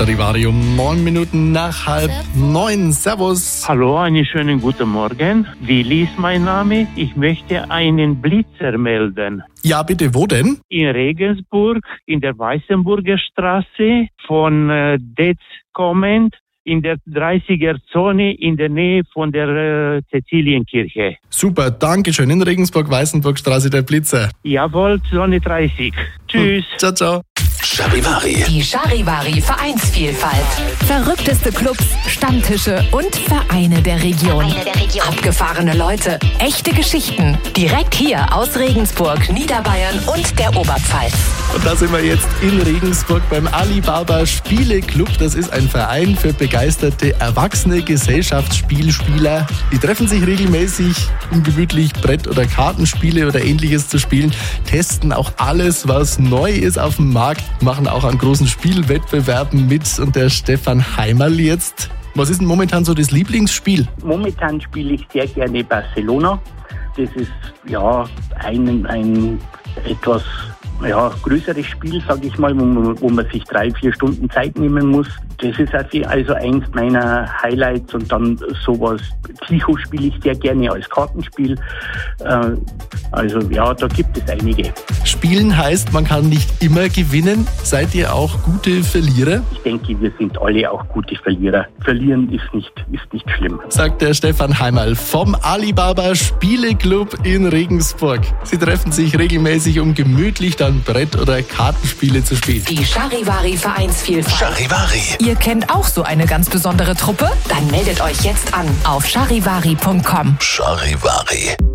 Charivari um 9 Minuten nach 8:30. Servus. Hallo, einen schönen guten Morgen. Willi ist mein Name. Ich möchte einen Blitzer melden. Ja, bitte, wo denn? In Regensburg, in der Weißenburger Straße, von Detz kommend, in der 30er-Zone in der Nähe von der Cäcilienkirche. Super, danke schön. In Regensburg-Weißenburgstraße der Blitzer. Jawohl, Zone 30. Tschüss. Ciao, ciao. Charivari. Die Charivari Vereinsvielfalt. Verrückteste Clubs, Stammtische und Vereine der Region. Abgefahrene Leute, echte Geschichten. Direkt hier aus Regensburg, Niederbayern und der Oberpfalz. Und da sind wir jetzt in Regensburg beim Alibaba Spieleclub. Das ist ein Verein für begeisterte erwachsene Gesellschaftsspielspieler. Die treffen sich regelmäßig, um gemütlich Brett- oder Kartenspiele oder Ähnliches zu spielen, testen auch alles, was neu ist auf dem Markt, machen auch an großen Spielwettbewerben mit. Und der Stefan Heimerl jetzt. Was ist denn momentan so das Lieblingsspiel? Momentan spiele ich sehr gerne Barcelona. Das ist ja ein etwas größeres Spiel, sage ich mal, wo man sich 3-4 Stunden Zeit nehmen muss. Das ist also eins meiner Highlights. Und dann sowas, Psycho spiele ich sehr gerne als Kartenspiel. Da gibt es einige. Spielen heißt, man kann nicht immer gewinnen. Seid ihr auch gute Verlierer? Ich denke, wir sind alle auch gute Verlierer. Verlieren ist nicht schlimm. Sagt der Stefan Heimerl vom Alibaba Spieleclub in Regensburg. Sie treffen sich regelmäßig, um gemütlich dann Brett- oder Kartenspiele zu spielen. Die Charivari Vereinsvielfalt. Charivari. Ihr kennt auch so eine ganz besondere Truppe? Dann meldet euch jetzt an auf charivari.com. Charivari.